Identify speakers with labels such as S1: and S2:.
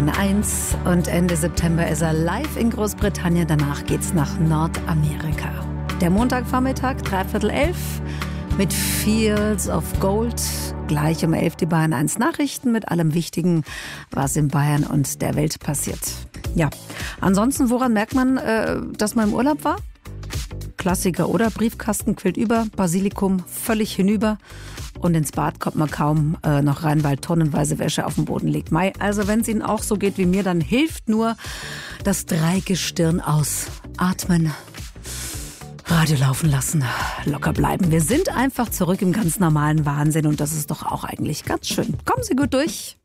S1: Bayern 1 und Ende September ist er live in Großbritannien. Danach geht's nach Nordamerika. Der Montagvormittag, 10:45 mit Fields of Gold. Gleich um 11 die Bayern 1 Nachrichten mit allem Wichtigen, was in Bayern und der Welt passiert. Ja, ansonsten, woran merkt man, dass man im Urlaub war? Klassiker, oder? Briefkasten quillt über, Basilikum völlig hinüber und ins Bad kommt man kaum noch rein, weil tonnenweise Wäsche auf dem Boden liegt. Mai, also wenn es Ihnen auch so geht wie mir, dann hilft nur das Dreigestirn ausatmen. Radio laufen lassen, locker bleiben. Wir sind einfach zurück im ganz normalen Wahnsinn und das ist doch auch eigentlich ganz schön. Kommen Sie gut durch.